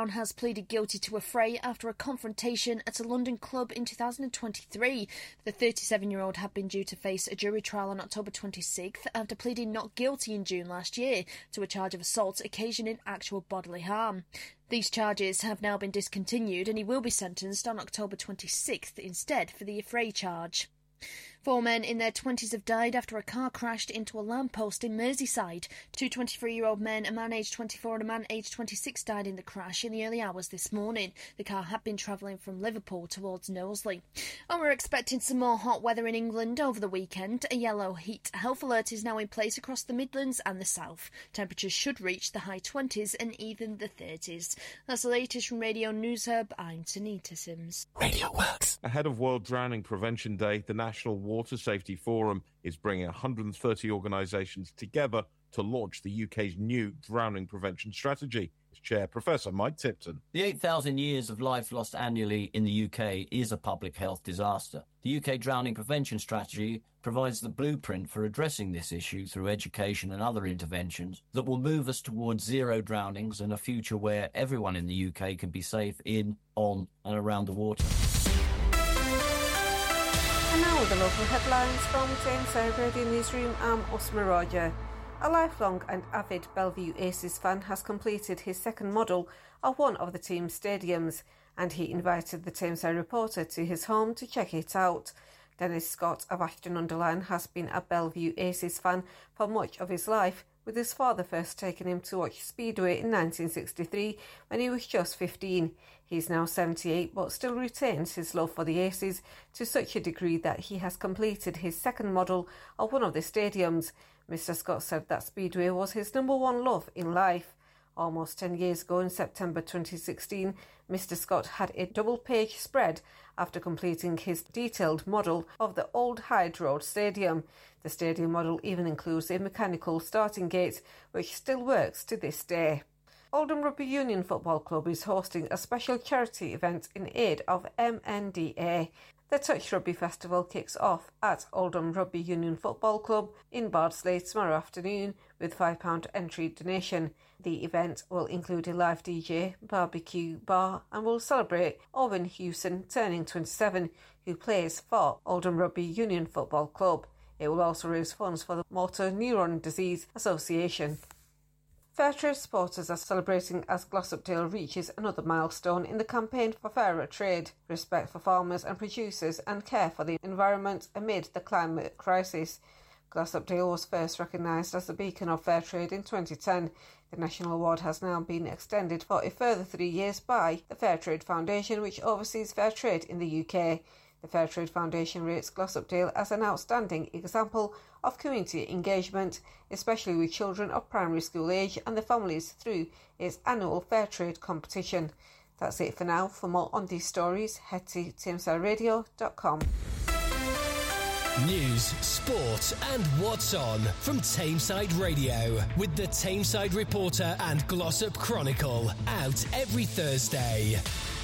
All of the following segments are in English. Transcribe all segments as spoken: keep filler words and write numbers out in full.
Brown has pleaded guilty to a fray after a confrontation at a London club in two thousand twenty-three. The thirty-seven-year-old had been due to face a jury trial on October twenty-sixth after pleading not guilty in June last year to a charge of assault occasioning actual bodily harm. These charges have now been discontinued and he will be sentenced on October twenty-sixth instead for the affray charge. Four men in their twenties have died after a car crashed into a lamppost in Merseyside. Two twenty-three-year-old men, a man aged twenty-four and a man aged twenty-six, died in the crash in the early hours this morning. The car had been travelling from Liverpool towards Knowsley. And we're expecting some more hot weather in England over the weekend. A yellow heat health alert is now in place across the Midlands and the South. Temperatures should reach the high twenties and even the thirties. That's the latest from Radio News Hub. I'm Tanita Sims. Radio Works. Ahead of World Drowning Prevention Day, the National Water Safety Forum is bringing one hundred thirty organisations together to launch the U K's new drowning prevention strategy. Its chair, Professor Mike Tipton. The eight thousand years of life lost annually in the U K is a public health disaster. The U K Drowning Prevention Strategy provides the blueprint for addressing this issue through education and other interventions that will move us towards zero drownings and a future where everyone in the U K can be safe in, on and around the water. And now with the local headlines from Tameside Radio Newsroom, I'm Osma Roger. A lifelong and avid Bellevue Aces fan has completed his second model of one of the team's stadiums, and he invited the Tameside reporter to his home to check it out. Dennis Scott of Ashton-under-Lyne has been a Bellevue Aces fan for much of his life, with his father first taking him to watch Speedway in nineteen sixty-three when he was just fifteen. He's now seventy-eight but still retains his love for the Aces to such a degree that he has completed his second model of one of the stadiums. Mister Scott said that Speedway was his number one love in life. Almost ten years ago in September twenty sixteen, Mister Scott had a double-page spread after completing his detailed model of the old Hyde Road Stadium. The stadium model even includes a mechanical starting gate, which still works to this day. Oldham Rugby Union Football Club is hosting a special charity event in aid of M N D A. The Touch Rugby Festival kicks off at Oldham Rugby Union Football Club in Bardsley tomorrow afternoon with five pounds entry donation. The event will include a live D J, barbecue bar and will celebrate Owen Hewson turning twenty-seven, who plays for Oldham Rugby Union Football Club. It will also raise funds for the Motor Neuron Disease Association. Fairtrade supporters are celebrating as Glossopdale reaches another milestone in the campaign for fairer trade, respect for farmers and producers and care for the environment amid the climate crisis. Glossopdale was first recognised as the beacon of fair trade in twenty ten. The national award has now been extended for a further three years by the Fairtrade Foundation, which oversees fair trade in the U K. The Fairtrade Foundation rates Glossopdale as an outstanding example of community engagement, especially with children of primary school age and their families through its annual Fairtrade competition. That's it for now. For more on these stories, head to tameside radio dot com. News, sport and what's on from Tameside Radio with the Tameside Reporter and Glossop Chronicle, out every Thursday.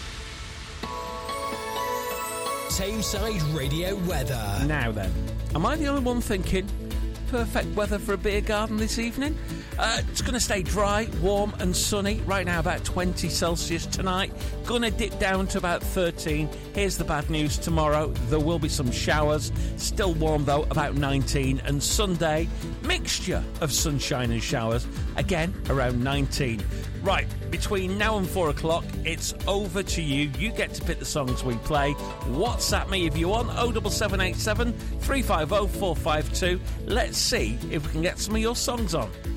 Tameside Radio weather. Now then, am I the only one thinking perfect weather for a beer garden this evening? Uh, it's going to stay dry, warm and sunny. Right now about twenty Celsius tonight. Going to dip down to about thirteen. Here's the bad news tomorrow. There will be some showers. Still warm though, about nineteen. And Sunday, mixture of sunshine and showers. Again, around nineteen. Right, between now and four o'clock, it's over to you. You get to pick the songs we play. WhatsApp me if you want, oh seven seven eight seven, three five oh, four five two. Let's see if we can get some of your songs on.